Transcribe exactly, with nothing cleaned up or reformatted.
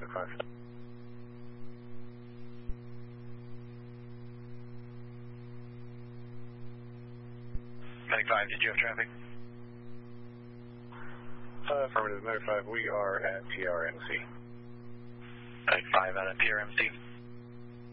five. ninety-five, did you have traffic? Uh, affirmative, ninety-five, we are at T R M C. ninety-five out of T R M C.